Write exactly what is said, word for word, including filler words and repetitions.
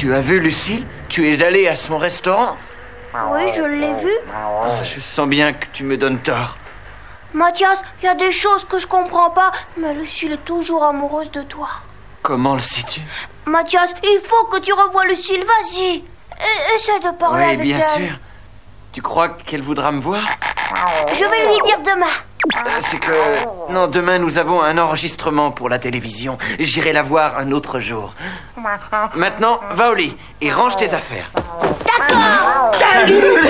Tu as vu Lucille? Tu es allé à son restaurant? Oui, je l'ai vu. Ah, je sens bien que tu me donnes tort. Mathias, il y a des choses que je comprends pas, mais Lucille est toujours amoureuse de toi. Comment le sais-tu? Mathias, il faut que tu revoies Lucille, vas-y. E- Essaie de parler Oui, avec bien elle. sûr. Tu crois qu'elle voudra me voir? Je vais lui dire demain. Euh, C'est que... Non, demain nous avons un enregistrement pour la télévision. J'irai la voir un autre jour. Maintenant, va au lit et range tes affaires. D'accord. Salut!